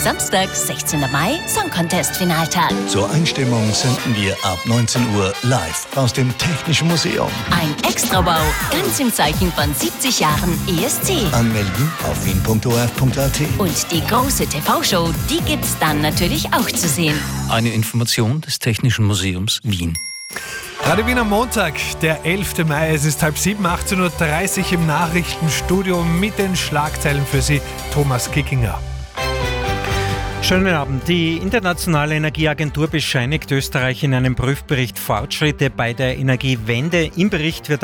Samstag, 16. Mai, Song Contest Finaltag. Zur Einstimmung senden wir ab 19 Uhr live aus dem Technischen Museum. Ein Extrabau, ganz im Zeichen von 70 Jahren ESC. Anmelden auf wien.orf.at. Und die große TV-Show, die gibt's dann natürlich auch zu sehen. Eine Information des Technischen Museums Wien. Radio Wien am Montag, der 11. Mai. Es ist 6:30, 18:30 Uhr im Nachrichtenstudio mit den Schlagzeilen für Sie, Thomas Kickinger. Schönen Abend. Die Internationale Energieagentur bescheinigt Österreich in einem Prüfbericht Fortschritte bei der Energiewende. Im Bericht wird